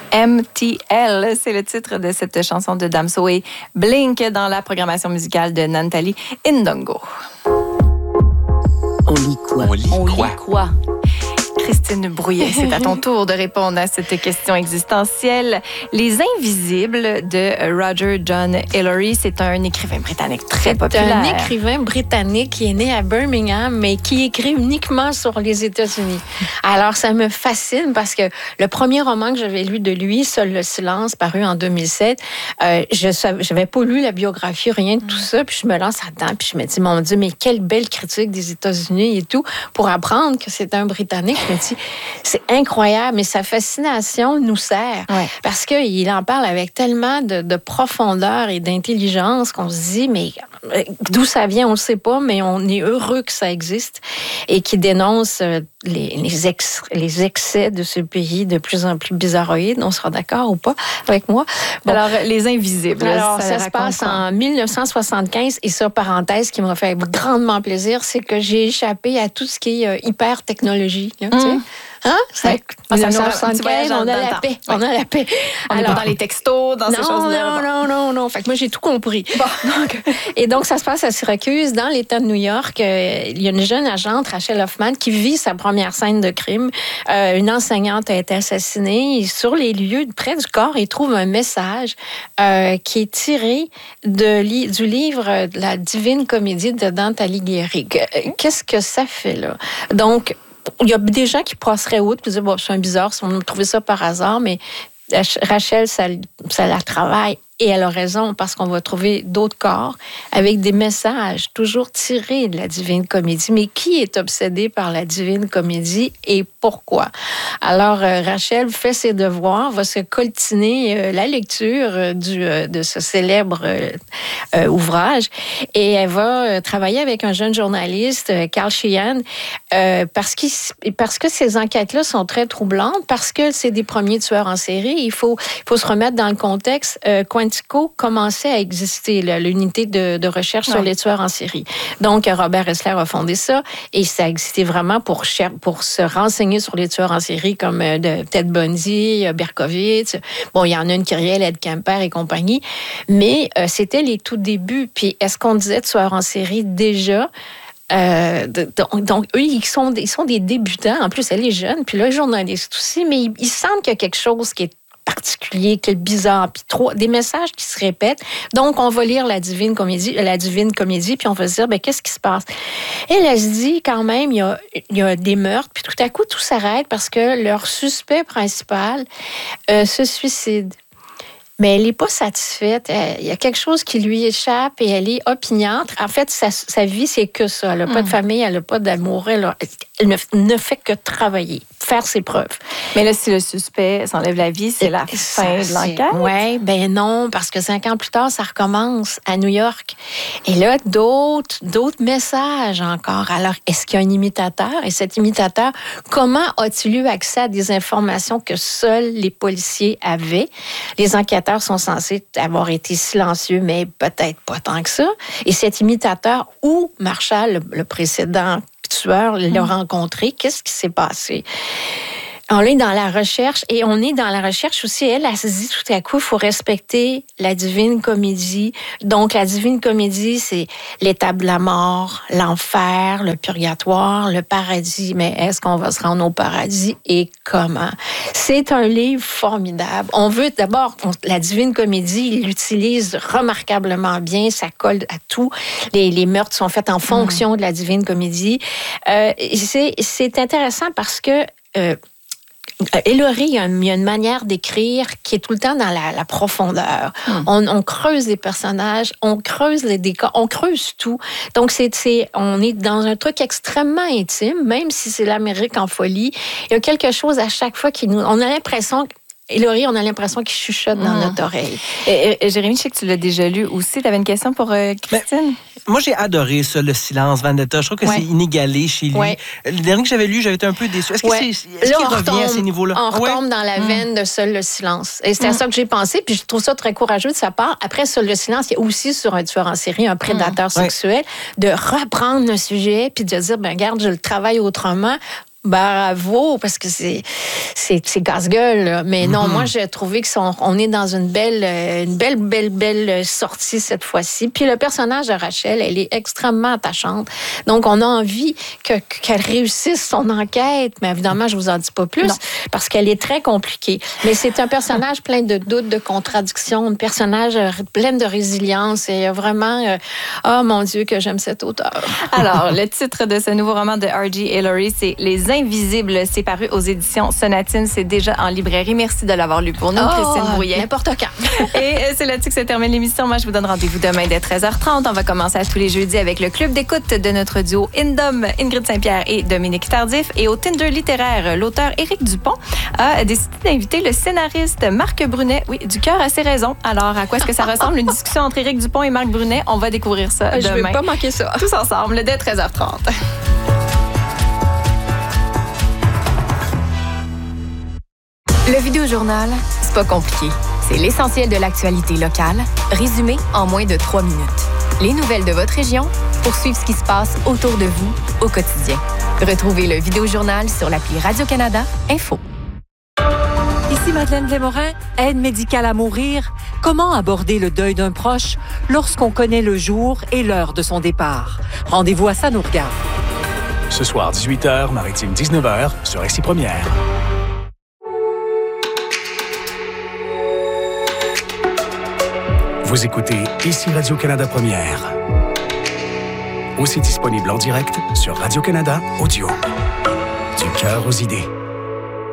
MTL, c'est le titre de cette chanson de Damso et Blink dans la programmation musicale de Nathalie Ndongo. On lit quoi? On lit quoi? Christine Brouillet, c'est à ton tour de répondre à cette question existentielle. Les Invisibles de Roger John Hillary, c'est un écrivain britannique très populaire. C'est un écrivain britannique qui est né à Birmingham, mais qui écrit uniquement sur les États-Unis. Alors, ça me fascine parce que le premier roman que j'avais lu de lui, Seul le silence, paru en 2007, je n'avais pas lu la biographie, rien de tout ça, puis je me lance là-dedans, puis je me dis, mon Dieu, mais quelle belle critique des États-Unis et tout, pour apprendre que c'est un Britannique. Je me dis, c'est incroyable, mais sa fascination nous sert. Ouais. Parce qu'il en parle avec tellement de profondeur et d'intelligence qu'on se dit, mais d'où ça vient, on ne le sait pas, mais on est heureux que ça existe. Et qui dénonce les excès de ce pays de plus en plus bizarroïde. On sera d'accord ou pas avec moi? Bon. Alors, Les Invisibles. Alors, ça se passe en 1975. Et ça, parenthèse, qui m'a fait grandement plaisir, c'est que j'ai échappé à tout ce qui est hyper technologie. Là, tu sais. Hein? Ouais. 1975, on a la paix. Ouais. On a la paix. On est pas dans les textos, dans ces choses-là. Non. Fait que moi, j'ai tout compris. Bon. Donc, ça se passe à Syracuse, dans l'État de New York. Il y a une jeune agente, Rachel Hoffman, qui vit sa première scène de crime. Une enseignante a été assassinée. Et sur les lieux, près du corps, il trouve un message qui est tiré du livre de la Divine Comédie de Dante Alighieri. Qu'est-ce que ça fait, là? Donc, il y a des gens qui passeraient outre et disent, bon, c'est un bizarre, si on a trouvé ça par hasard, mais Rachel, ça la travaille. Et elle a raison, parce qu'on va trouver d'autres corps avec des messages toujours tirés de la Divine Comédie. Mais qui est obsédé par la Divine Comédie et pourquoi? Alors, Rachel fait ses devoirs, va se coltiner la lecture de ce célèbre ouvrage et elle va travailler avec un jeune journaliste, Carl Sheehan, parce que ces enquêtes-là sont très troublantes, parce que c'est des premiers tueurs en série. Il faut se remettre dans le contexte. Quantico commençait à exister, l'unité de recherche sur les tueurs en série. Donc, Robert Ressler a fondé ça et ça existait vraiment pour se renseigner sur les tueurs en série comme Ted Bundy, Berkowitz. Bon, il y en a une Kyriel, Ed Kemper et compagnie. Mais c'était les tout débuts. Puis, est-ce qu'on disait tueurs en série déjà? Donc, eux, ils sont des débutants. En plus, elle est jeune, puis là, journaliste aussi, mais ils sentent qu'il y a quelque chose qui est particulier, qui est bizarre, puis des messages qui se répètent. Donc, on va lire la Divine Comédie, puis on va se dire, qu'est-ce qui se passe? Elle se dit, quand même, il y a des meurtres, puis tout à coup, tout s'arrête parce que leur suspect principal se suicide. Mais elle n'est pas satisfaite. Il y a quelque chose qui lui échappe et elle est opiniâtre. En fait, sa vie, c'est que ça. Elle n'a pas de famille, elle n'a pas d'amour. Elle ne fait que travailler, faire ses preuves. Mais là, si le suspect s'enlève la vie, c'est la fin de l'enquête? Oui, non, parce que 5 ans plus tard, ça recommence à New York. Et là, d'autres messages encore. Alors, est-ce qu'il y a un imitateur? Et cet imitateur, comment a-t-il eu accès à des informations que seuls les policiers avaient? Les enquêteurs sont censés avoir été silencieux, mais peut-être pas tant que ça. Et cet imitateur, où Marshall, le précédent tueur, l'a rencontré, qu'est-ce qui s'est passé? On est dans la recherche et on est dans la recherche aussi. Elle se dit tout à coup, il faut respecter la Divine Comédie. Donc, la Divine Comédie, c'est l'étape de la mort, l'enfer, le purgatoire, le paradis. Mais est-ce qu'on va se rendre au paradis et comment? C'est un livre formidable. On veut d'abord, la Divine Comédie, il l'utilise remarquablement bien. Ça colle à tout. Les meurtres sont faits en fonction de la Divine Comédie. C'est intéressant parce que Hillary, il y a une manière d'écrire qui est tout le temps dans la profondeur. On creuse les personnages, on creuse les décors, on creuse tout. Donc, on est dans un truc extrêmement intime, même si c'est l'Amérique en folie. Il y a quelque chose à chaque fois on a l'impression Hillary, on a l'impression qu'il chuchote dans notre oreille. Et Jérémy, je sais que tu l'as déjà lu aussi. Tu avais une question pour Christine? Moi, j'ai adoré ça, Le silence, Vendetta. Je trouve que c'est inégalé chez lui. Le dernier que j'avais lu, j'avais été un peu déçu. Est-ce qu'il revient à ces niveaux-là? On retombe dans la veine de Seul le silence. Et c'est à ça que j'ai pensé, puis je trouve ça très courageux de sa part. Après Seul le silence, il y a aussi sur un tueur en série, un prédateur sexuel, de reprendre le sujet, puis de dire, regarde, je le travaille autrement. bravo, parce que c'est casse-gueule, là. Mais non, moi, j'ai trouvé qu'on est dans une belle sortie cette fois-ci. Puis le personnage de Rachel, elle est extrêmement attachante. Donc, on a envie qu'elle réussisse son enquête. Mais évidemment, je vous en dis pas plus, parce qu'elle est très compliquée. Mais c'est un personnage plein de doutes, de contradictions, un personnage plein de résilience. Et vraiment, oh mon Dieu, que j'aime cet auteur. Alors, le titre de ce nouveau roman de R.J. Ellory, c'est Les Invisibles. C'est paru aux éditions Sonatine. C'est déjà en librairie. Merci de l'avoir lu pour nous, Christine Brouillet. N'importe quand. Et c'est là-dessus que se termine l'émission. Moi, je vous donne rendez-vous demain dès 13h30. On va commencer à tous les jeudis avec le club d'écoute de notre duo Indom, Ingrid Saint-Pierre et Dominique Tardif. Et au Tinder littéraire, l'auteur Éric Dupont a décidé d'inviter le scénariste Marc Brunet. Oui, du cœur à ses raisons. Alors, à quoi est-ce que ça ressemble? Une discussion entre Éric Dupont et Marc Brunet. On va découvrir ça demain. Je ne vais pas manquer ça. Tous ensemble, dès 13h30. Le Vidéojournal, c'est pas compliqué. C'est l'essentiel de l'actualité locale, résumé en moins de 3 minutes. Les nouvelles de votre région pour suivre ce qui se passe autour de vous au quotidien. Retrouvez le Vidéojournal sur l'appli Radio-Canada Info. Ici Madeleine Desmorin, aide médicale à mourir. Comment aborder le deuil d'un proche lorsqu'on connaît le jour et l'heure de son départ? Rendez-vous à Ça nous regarde. Ce soir, 18h, Maritime 19h, sur Ici Première. Vous écoutez Ici Radio-Canada Première. Aussi disponible en direct sur Radio-Canada Audio. Du cœur aux idées.